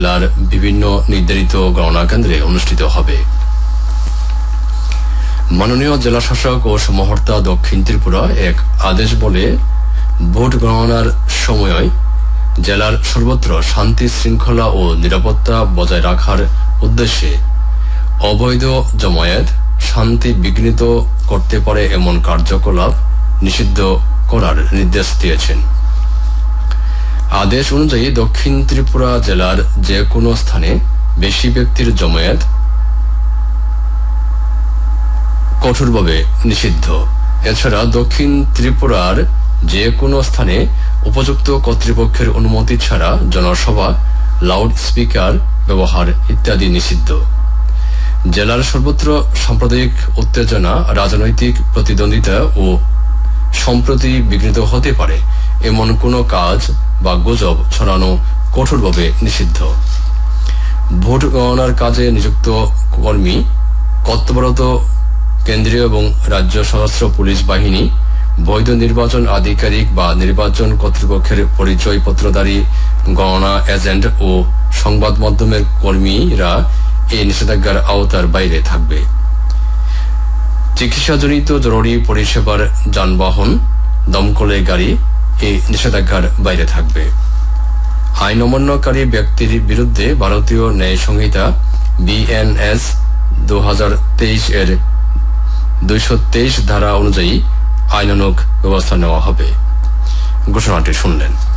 জেলার বিভিন্ন নির্ধারিত গণনা কেন্দ্রে অনুষ্ঠিত হবে। মাননীয় জেলা শাসক ও সমাহর্তা দক্ষিণ ত্রিপুরা এক আদেশ বলে ভোট গণনার সময় জেলার সর্বত্র শান্তি শৃঙ্খলা ও নিরাপত্তা বজায় রাখার উদ্দেশ্যে অবৈধ জমায়েত শান্তি বিঘ্নিত করতে পারে এমন কার্যকলাপ নিষিদ্ধ করার নির্দেশ দিয়েছেন। আদেশ অনুযায়ী দক্ষিণ ত্রিপুরা জেলার যে কোনো স্থানে বেশি ব্যক্তির জমায়েত কঠোরভাবে নিষিদ্ধ। এছাড়া দক্ষিণ ত্রিপুরার যে কোনো স্থানে উপযুক্ত কর্তৃপক্ষের অনুমতি ছাড়া জনসভা, লাউড স্পিকার ব্যবহার ইত্যাদি নিষিদ্ধ। জেলার সর্বত্র সাম্প্রদায়িক উত্তেজনা, রাজনৈতিক প্রতিদ্বন্দ্বিতা ও সম্প্রতি বিঘ্নিত হতে পারে এমন কোনো কাজ বা গুজব ছড়ানো কঠোরভাবে নিষিদ্ধ। ভোট গণনার কাজে নিযুক্ত কর্মী, কর্তব্যরত কেন্দ্রীয় এবং রাজ্য সশস্ত্র পুলিশ বাহিনী, বৈধ নির্বাচন আধিকারিক বা নির্বাচন কর্তৃপক্ষের পরিচয়পত্রধারী গণনা এজেন্ট ও সংবাদ মাধ্যমের কর্মীরা এই নিষেধাজ্ঞার আওতার বাইরে থাকবে। চিকিৎসাজনিত জরুরি পরিষেবার যানবাহন, দমকলের গাড়ি এই নিষেধাজ্ঞার বাইরে থাকবে। আইন অমান্যকারী ব্যক্তির বিরুদ্ধে ভারতীয় ন্যায় সংহিতা BNS 2023 এর 223 ধারা অনুযায়ী আইনানুগ ব্যবস্থা নেওয়া হবে। ঘোষণাটি শুনলেন।